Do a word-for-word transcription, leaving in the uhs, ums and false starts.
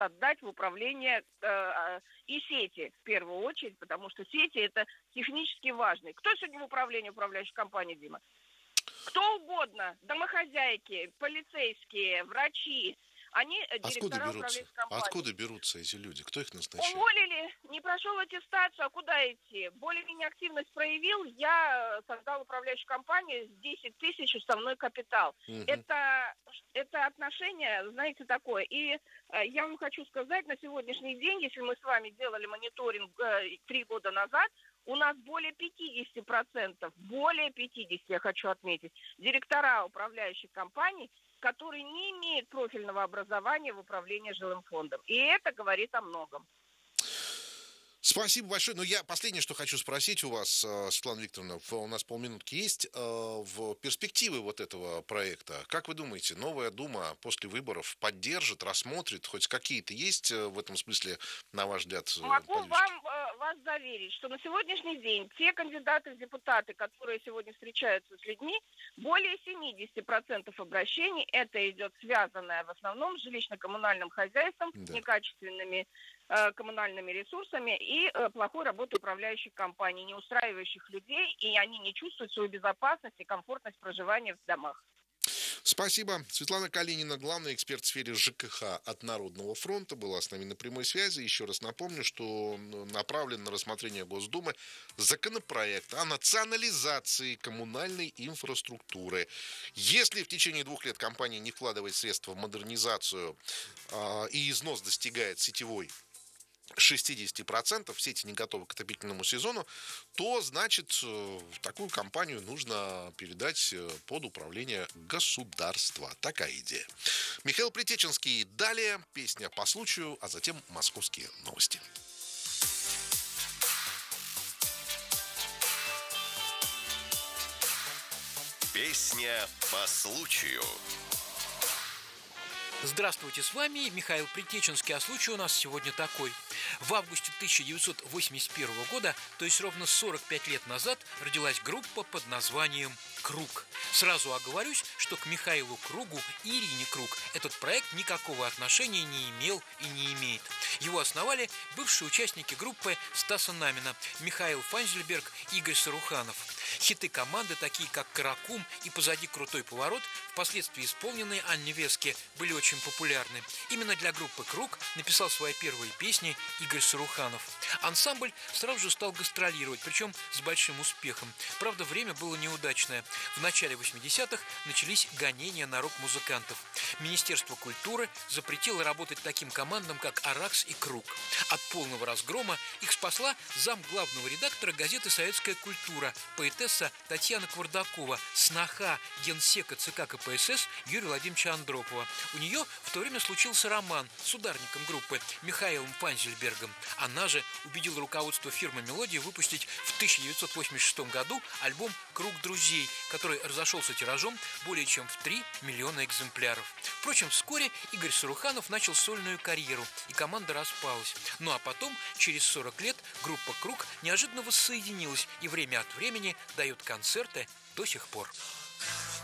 отдать в управление э, и сети в первую очередь, потому что сети это технически важные. Кто сегодня в управлении управляющей компании, Дима? Кто угодно, домохозяйки, полицейские, врачи, они Откуда директора берутся? управляющей компании. Откуда берутся эти люди? Кто их назначает? Уволили, не прошел аттестацию, а куда идти? Более-менее активность проявил, я создал управляющую компанию с десять тысяч уставной капитал. Мгм. Это, это отношение, знаете, такое. И э, я вам хочу сказать, на сегодняшний день, если мы с вами делали мониторинг э, три года назад, у нас более пятьдесят процентов, более пятьдесят, я хочу отметить, директора управляющих компаний, которые не имеют профильного образования в управлении жилым фондом. И это говорит о многом. Спасибо большое. Но я последнее, что хочу спросить у вас, э, Светлана Викторовна, в- у нас полминутки есть, э, в перспективы вот этого проекта. Как вы думаете, новая Дума после выборов поддержит, рассмотрит, хоть какие-то есть э, в этом смысле, на ваш взгляд, э, Могу подвижки? вам э, вас заверить, что на сегодняшний день те кандидаты в депутаты, которые сегодня встречаются с людьми, более семьдесят процентов обращений это идет связанное в основном с жилищно-коммунальным хозяйством, Да. некачественными э, коммунальными ресурсами и э, плохой работой управляющих компаний, не устраивающих людей, и они не чувствуют свою безопасность и комфортность проживания в домах. Спасибо. Светлана Калинина, главный эксперт в сфере ЖКХ от Народного фронта, была с нами на прямой связи. Еще раз напомню, что направлен на рассмотрение Госдумы законопроект о национализации коммунальной инфраструктуры. Если в течение двух лет компания не вкладывает средства в модернизацию а, и износ достигает сетевой шестьдесят процентов, сети не готовы к отопительному сезону, то, значит, э, такую компанию нужно передать э, под управление государства. Такая идея. Михаил Притеченский. Далее песня по случаю, а затем московские новости. Песня по случаю. Здравствуйте, с вами Михаил Притеченский, а случай у нас сегодня такой. В августе тысяча девятьсот восемьдесят первого года, то есть ровно сорок пять лет назад, родилась группа под названием «Круг». Сразу оговорюсь, что к Михаилу Кругу и Ирине Круг этот проект никакого отношения не имел и не имеет. Его основали бывшие участники группы Стаса Намина, Михаил Фанзельберг и Игорь Саруханов. Хиты команды, такие как «Каракум» и «Позади крутой поворот», впоследствии исполненные Анне Веске, были очень популярны. Именно для группы «Круг» написал свои первые песни Игорь Саруханов. Ансамбль сразу же стал гастролировать, причем с большим успехом. Правда, время было неудачное. В начале восьмидесятых начались гонения на рок-музыкантов. Министерство культуры запретило работать таким командам, как «Аракс» и «Круг». От полного разгрома их спасла зам главного редактора газеты «Советская культура», поэтесса Татьяна Квардакова, сноха генсека ЦК КПСС Юрия Владимировича Андропова. У нее в то время случился роман с ударником группы Михаилом Фанзельбергом. Она же убедила руководство фирмы «Мелодия» выпустить в тысяча девятьсот восемьдесят шестом году альбом «Круг друзей», который разошелся тиражом более чем в три миллиона экземпляров. Впрочем, вскоре Игорь Саруханов начал сольную карьеру, и команда распалась. Ну а потом, через сорок лет, группа «Круг» неожиданно воссоединилась и время от времени дает концерты до сих пор.